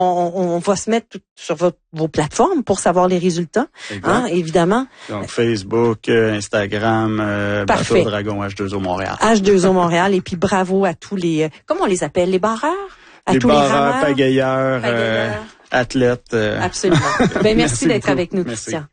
on va se mettre sur vos plateformes pour savoir les résultats, évidemment. Donc, Facebook, Instagram, Bateau Dragon H2O Montréal. H2O Montréal, et puis bravo à tous les, comment on les appelle, les barreurs? À tous barreurs, les rameurs, pagayeurs, athlètes. Absolument. Merci d'être beaucoup avec nous, Christian.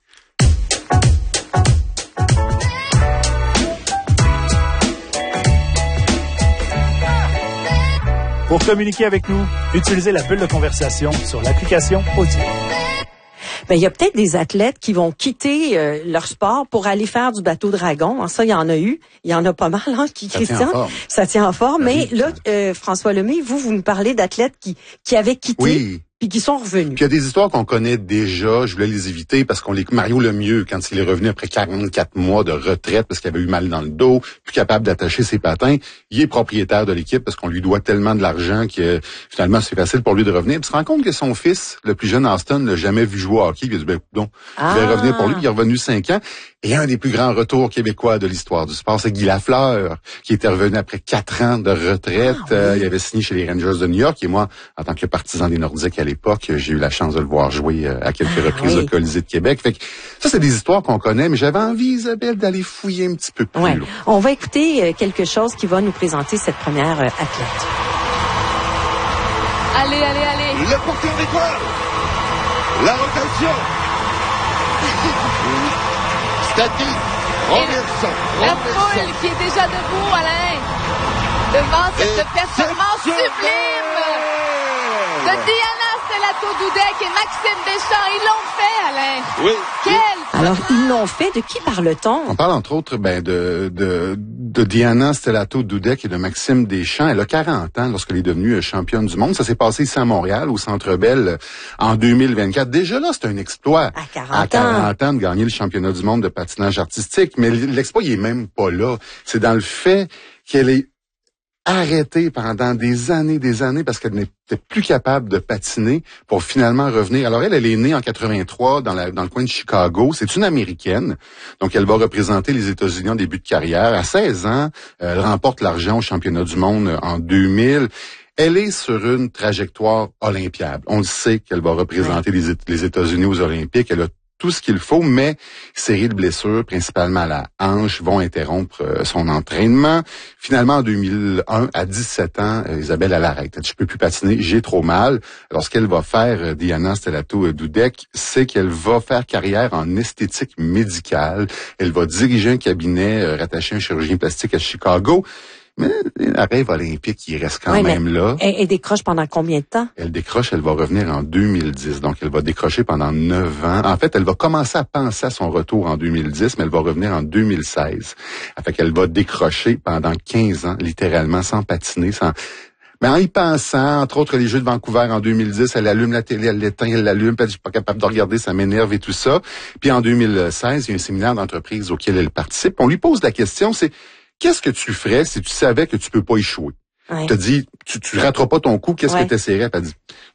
Pour communiquer avec nous, utilisez la bulle de conversation sur l'application Audio. Il y a peut-être des athlètes qui vont quitter leur sport pour aller faire du bateau dragon. Ça, il y en a eu. Il y en a pas mal, Christian. Ça tient en forme. Mais là, François Lemay, vous nous parlez d'athlètes qui avaient quitté. Puis qui sont revenus. Puis il y a des histoires qu'on connaît déjà, je voulais les éviter parce qu'on Mario Lemieux, quand il est revenu après 44 mois de retraite parce qu'il avait eu mal dans le dos, plus capable d'attacher ses patins, il est propriétaire de l'équipe parce qu'on lui doit tellement de l'argent que finalement c'est facile pour lui de revenir. Puis il se rend compte que son fils, le plus jeune Austin, l'a jamais vu jouer au hockey. Il a dit, je vais revenir pour lui. Il est revenu 5 ans. Et un des plus grands retours québécois de l'histoire du sport, c'est Guy Lafleur, qui était revenu après 4 ans de retraite. Il avait signé chez les Rangers de New York. Et moi, en tant que partisan des Nordiques à l'époque, j'ai eu la chance de le voir jouer à quelques reprises au Colisée de Québec. Fait que ça, c'est des histoires qu'on connaît, mais j'avais envie, Isabelle, d'aller fouiller un petit peu plus loin. On va écouter quelque chose qui va nous présenter cette première athlète. Allez. Le porteur d'étoile. La rotation. Statique. La foule qui est déjà debout, Alain, devant cette performance sublime de Diana Stellato-Dudek et Maxime Deschamps. Ils l'ont fait, Alain. Oui. Alors, ils l'ont fait. De qui parle-t-on? On parle entre autres de Diana Stellato-Dudek et de Maxime Deschamps. Elle a 40 ans lorsqu'elle est devenue championne du monde. Ça s'est passé ici à Montréal, au Centre Bell, en 2024. Déjà là, c'est un exploit. À 40 ans de gagner le championnat du monde de patinage artistique. Mais l'exploit, il est même pas là. C'est dans le fait qu'elle est arrêtée pendant des années parce qu'elle n'était plus capable de patiner pour finalement revenir. Alors elle est née en 83 dans le coin de Chicago. C'est une Américaine. Donc elle va représenter les États-Unis en début de carrière. À 16 ans, elle remporte l'argent au championnat du monde en 2000. Elle est sur une trajectoire olympiade. On le sait qu'elle va représenter les États-Unis aux Olympiques. Elle a tout ce qu'il faut, mais série de blessures, principalement à la hanche, vont interrompre son entraînement. Finalement, en 2001, à 17 ans, Isabelle, elle arrête. Elle dit, je peux plus patiner, j'ai trop mal. Alors, ce qu'elle va faire, Diana Stellato-Dudek, c'est qu'elle va faire carrière en esthétique médicale. Elle va diriger un cabinet rattaché à un chirurgien plastique à Chicago. Mais la rêve olympique, il reste quand même là. Elle décroche pendant combien de temps? Elle décroche, elle va revenir en 2010. Donc, elle va décrocher pendant 9 ans. En fait, elle va commencer à penser à son retour en 2010, mais elle va revenir en 2016. Fait qu'elle va décrocher pendant 15 ans, littéralement, sans patiner, mais en y pensant, entre autres les Jeux de Vancouver en 2010, elle allume la télé, elle l'éteint, elle l'allume, puis elle dit, je suis pas capable de regarder, ça m'énerve et tout ça. Puis en 2016, il y a un séminaire d'entreprise auquel elle participe. On lui pose la question, c'est, qu'est-ce que tu ferais si tu savais que tu peux pas échouer? Tu te dis, tu rateras pas ton coup, qu'est-ce que tu essaierais? Elle dit,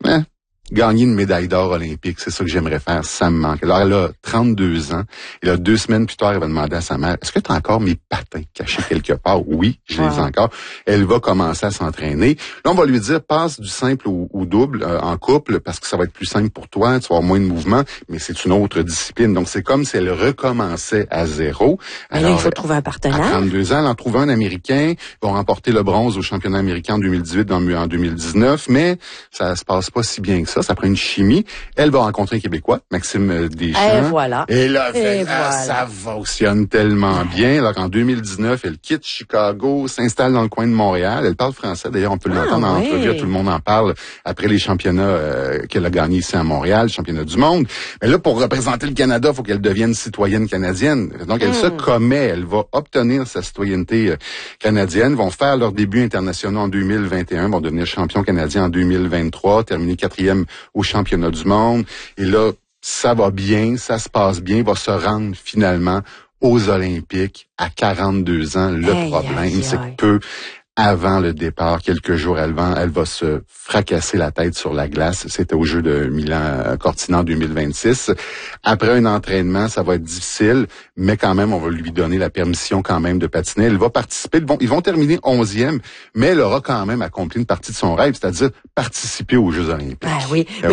gagner une médaille d'or olympique, c'est ça que j'aimerais faire, ça me manque. Alors, elle a 32 ans, et là, 2 semaines plus tard, elle va demander à sa mère, est-ce que tu as encore mes patins cachés quelque part? Oui, je les ai encore. Elle va commencer à s'entraîner. Là, on va lui dire, passe du simple au double en couple, parce que ça va être plus simple pour toi, tu vas avoir moins de mouvement, mais c'est une autre discipline. Donc, c'est comme si elle recommençait à zéro. Alors, il faut trouver un partenaire. À 32 ans, elle en trouve un Américain. Ils vont remporter le bronze au championnat américain en 2018, en 2019, mais ça se passe pas si bien que ça. Ça prend une chimie. Elle va rencontrer un Québécois, Maxime Deschamps. Et voilà. Et là, ça fonctionne tellement bien. Alors qu'en 2019, elle quitte Chicago, s'installe dans le coin de Montréal. Elle parle français. D'ailleurs, on peut l'entendre en entrevue. Tout le monde en parle après les championnats qu'elle a gagnés ici à Montréal, championnat du monde. Mais là, pour représenter le Canada, il faut qu'elle devienne citoyenne canadienne. Donc, elle se commet. Elle va obtenir sa citoyenneté canadienne. Vont faire leur début international en 2021. Vont devenir champion canadien en 2023. Terminer 4e au championnat du monde. Et là, ça va bien, ça se passe bien, va se rendre finalement aux Olympiques à 42 ans. Le problème, c'est que avant le départ, quelques jours avant, elle va se fracasser la tête sur la glace. C'était au jeu de Milan-Cortina en 2026. Après un entraînement, ça va être difficile, mais quand même, on va lui donner la permission quand même de patiner. Elle va participer. Ils vont terminer 11e, mais elle aura quand même accompli une partie de son rêve, c'est-à-dire participer aux Jeux olympiques. Ben oui.